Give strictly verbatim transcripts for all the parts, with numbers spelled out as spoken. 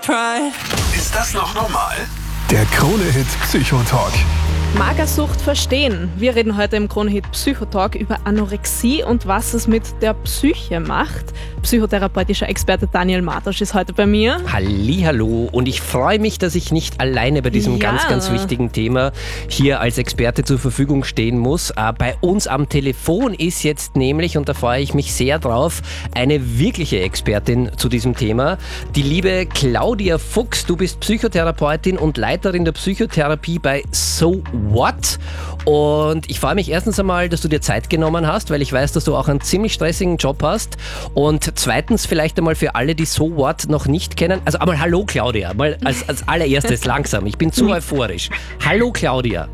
pride. Ist das noch normal? Der Krone-Hit Psychotalk. Magersucht verstehen. Wir reden heute im Krone-Hit Psychotalk über Anorexie und was es mit der Psyche macht. Psychotherapeutischer Experte Daniel Martosch ist heute bei mir. Hallihallo, und ich freue mich, dass ich nicht alleine bei diesem Ja. ganz, ganz wichtigen Thema hier als Experte zur Verfügung stehen muss. Äh, bei uns am Telefon ist jetzt nämlich, und da freue ich mich sehr drauf, eine wirkliche Expertin zu diesem Thema. Die liebe Claudia Fuchs. Du bist Psychotherapeutin und Leiterin der Psychotherapie bei So What? Und ich freue mich erstens einmal, dass du dir Zeit genommen hast, weil ich weiß, dass du auch einen ziemlich stressigen Job hast. Und zweitens vielleicht einmal für alle, die So What noch nicht kennen. Also einmal hallo Claudia, mal als, als allererstes langsam. Ich bin zu euphorisch. Hallo Claudia.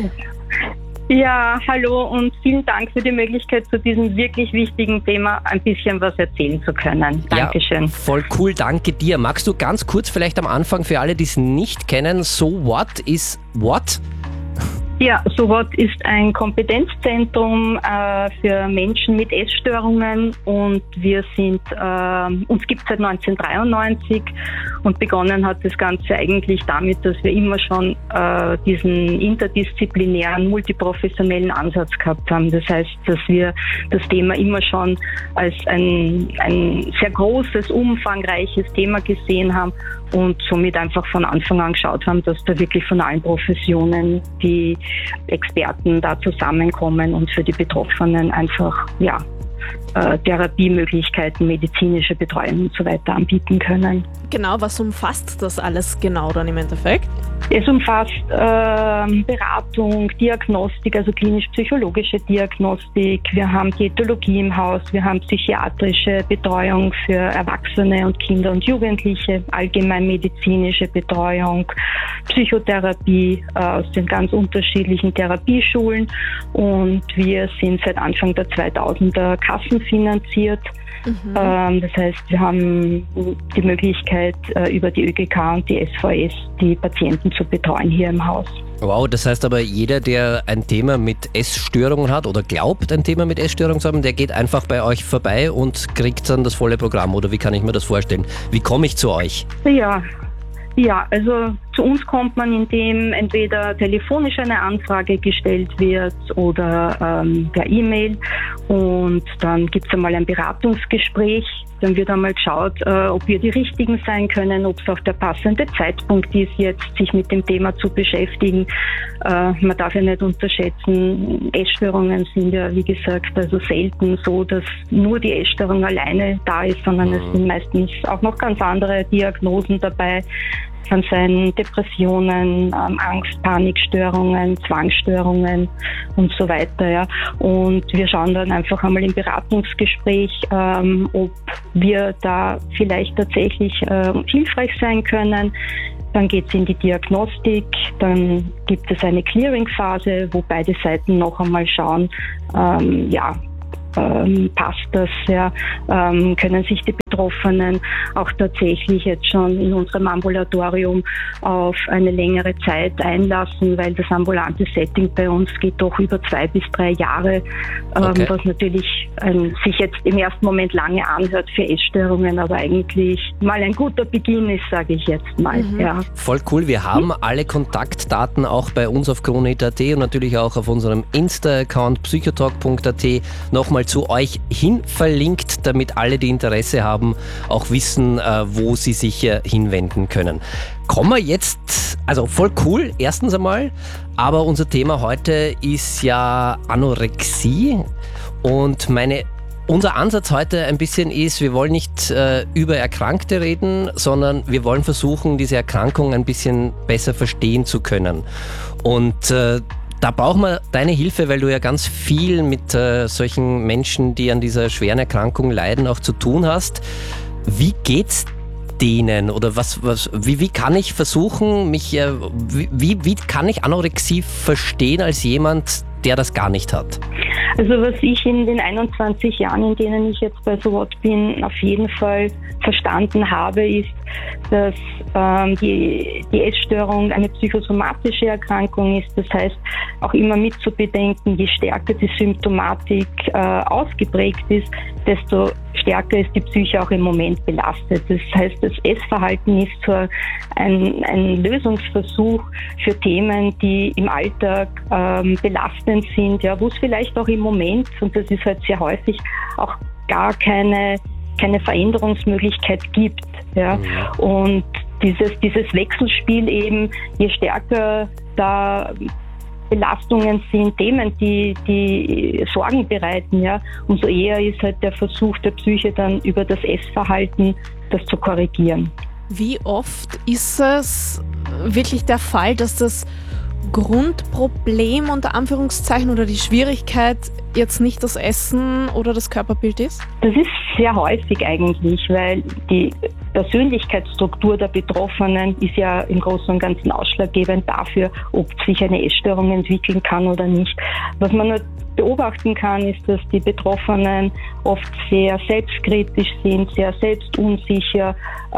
Ja, hallo und vielen Dank für die Möglichkeit, zu diesem wirklich wichtigen Thema ein bisschen was erzählen zu können. Dankeschön. Ja, voll cool, danke dir. Magst du ganz kurz vielleicht am Anfang für alle, die es nicht kennen, So What is what? Ja, So What ist ein Kompetenzzentrum äh, für Menschen mit Essstörungen und wir sind, äh, uns gibt es seit neunzehnhundertdreiundneunzig und begonnen hat das Ganze eigentlich damit, dass wir immer schon äh, diesen interdisziplinären, multiprofessionellen Ansatz gehabt haben. Das heißt, dass wir das Thema immer schon als ein, ein sehr großes, umfangreiches Thema gesehen haben und somit einfach von Anfang an geschaut haben, dass da wirklich von allen Professionen die Experten da zusammenkommen und für die Betroffenen einfach ja, äh, Therapiemöglichkeiten, medizinische Betreuung und so weiter anbieten können. Genau, was umfasst das alles genau dann im Endeffekt? Es umfasst äh, Beratung, Diagnostik, also klinisch-psychologische Diagnostik. Wir haben Diätologie im Haus, wir haben psychiatrische Betreuung für Erwachsene und Kinder und Jugendliche, allgemeinmedizinische Betreuung, Psychotherapie äh, aus den ganz unterschiedlichen Therapieschulen und wir sind seit Anfang der zweitausender kassenfinanziert. Mhm. Ähm, das heißt, wir haben die Möglichkeit, äh, über die ÖGK und die S V S die Patienten zu betreuen hier im Haus. Wow, das heißt aber, jeder, der ein Thema mit Essstörungen hat oder glaubt, ein Thema mit Essstörungen zu haben, der geht einfach bei euch vorbei und kriegt dann das volle Programm. Oder wie kann ich mir das vorstellen? Wie komme ich zu euch? Ja, ja, also zu uns kommt man, indem entweder telefonisch eine Anfrage gestellt wird oder ähm, per E-Mail und dann gibt es einmal ein Beratungsgespräch. Dann wird einmal geschaut, äh, ob wir die Richtigen sein können, ob es auch der passende Zeitpunkt ist, jetzt sich mit dem Thema zu beschäftigen. Äh, man darf ja nicht unterschätzen, Essstörungen sind ja, wie gesagt, also selten so, dass nur die Essstörung alleine da ist, sondern es sind meistens auch noch ganz andere Diagnosen dabei. Es kann sein Depressionen, ähm, Angst, Panikstörungen, Zwangsstörungen und so weiter. Ja. Und wir schauen dann einfach einmal im Beratungsgespräch, ähm, ob wir da vielleicht tatsächlich äh, hilfreich sein können. Dann geht es in die Diagnostik, dann gibt es eine Clearing-Phase, wo beide Seiten noch einmal schauen, ähm, ja, Ähm, passt das, ja, ähm, können sich die Betroffenen auch tatsächlich jetzt schon in unserem Ambulatorium auf eine längere Zeit einlassen, weil das ambulante Setting bei uns geht doch über zwei bis drei Jahre, ähm, Okay. was natürlich ähm, sich jetzt im ersten Moment lange anhört für Essstörungen, aber eigentlich mal ein guter Beginn ist, sage ich jetzt mal. Mhm. Ja. Voll cool, wir haben alle Kontaktdaten auch bei uns auf kronehit punkt at und natürlich auch auf unserem Insta-Account psychotalk punkt at nochmal zu euch hin verlinkt, damit alle, die Interesse haben, auch wissen, äh, wo sie sich äh, hinwenden können. Kommen wir jetzt, also voll cool, erstens einmal, aber unser Thema heute ist ja Anorexie und meine Unser Ansatz heute ein bisschen ist, wir wollen nicht äh, über Erkrankte reden, sondern wir wollen versuchen, diese Erkrankung ein bisschen besser verstehen zu können. Und äh, da brauchen wir deine Hilfe, weil du ja ganz viel mit äh, solchen Menschen, die an dieser schweren Erkrankung leiden, auch zu tun hast. Wie geht's denen oder was, was, wie, wie kann ich versuchen, mich, äh, wie, wie kann ich Anorexie verstehen als jemand, der das gar nicht hat? Also was ich in den einundzwanzig Jahren, in denen ich jetzt bei So What bin, auf jeden Fall verstanden habe, ist, dass ähm, die, die Essstörung eine psychosomatische Erkrankung ist. Das heißt, auch immer mit zu bedenken, je stärker die Symptomatik äh, ausgeprägt ist, desto stärker ist die Psyche auch im Moment belastet. Das heißt, das Essverhalten ist so ein, ein Lösungsversuch für Themen, die im Alltag ähm, belastend sind, ja, wo es vielleicht auch im Moment, und das ist halt sehr häufig, auch gar keine, keine Veränderungsmöglichkeit gibt. Ja. Mhm. Und dieses, dieses Wechselspiel eben, je stärker da Belastungen sind, Themen, die, die Sorgen bereiten, ja, umso eher ist halt der Versuch der Psyche dann über das Essverhalten das zu korrigieren. Wie oft ist es wirklich der Fall, dass das Grundproblem unter Anführungszeichen oder die Schwierigkeit jetzt nicht das Essen oder das Körperbild ist? Das ist sehr häufig eigentlich, weil die Persönlichkeitsstruktur der Betroffenen ist ja im Großen und Ganzen ausschlaggebend dafür, ob sich eine Essstörung entwickeln kann oder nicht. Was man nur beobachten kann, ist, dass die Betroffenen oft sehr selbstkritisch sind, sehr selbstunsicher,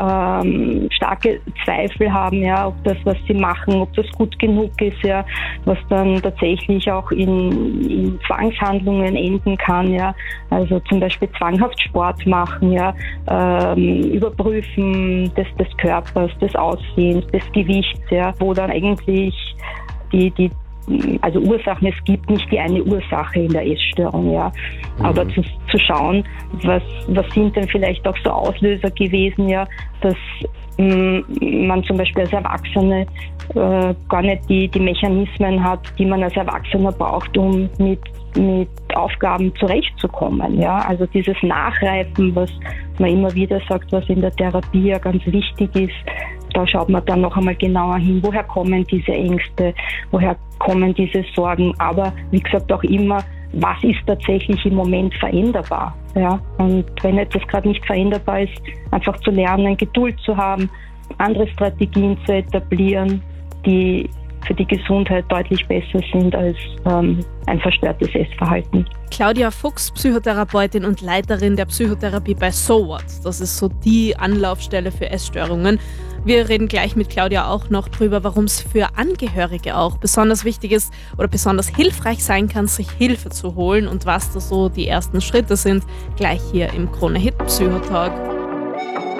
ähm, starke Zweifel haben, ja, ob das, was sie machen, ob das gut genug ist, ja, was dann tatsächlich auch in, in Zwangshandlungen enden kann, ja, also zum Beispiel zwanghaft Sport machen, ja, ähm, Überprüfen des, des Körpers, des Aussehens, des Gewichts, ja, wo dann eigentlich die, die Also Ursachen, es gibt nicht die eine Ursache in der Essstörung, ja. Mhm. Aber zu, zu schauen, was, was sind denn vielleicht auch so Auslöser gewesen, ja, dass mh, man zum Beispiel als Erwachsene äh, gar nicht die, die Mechanismen hat, die man als Erwachsener braucht, um mit, mit Aufgaben zurechtzukommen, ja. Also dieses Nachreifen, was man immer wieder sagt, was in der Therapie ja ganz wichtig ist, da schaut man dann noch einmal genauer hin, woher kommen diese Ängste, woher kommen diese Sorgen, aber wie gesagt auch immer, was ist tatsächlich im Moment veränderbar. Ja? Und wenn etwas gerade nicht veränderbar ist, einfach zu lernen, Geduld zu haben, andere Strategien zu etablieren, die für die Gesundheit deutlich besser sind als ähm, ein verstörtes Essverhalten. Claudia Fuchs, Psychotherapeutin und Leiterin der Psychotherapie bei So What. Das ist so die Anlaufstelle für Essstörungen. Wir reden gleich mit Claudia auch noch drüber, warum es für Angehörige auch besonders wichtig ist oder besonders hilfreich sein kann, sich Hilfe zu holen und was da so die ersten Schritte sind. Gleich hier im Krone Hit Psychotalk.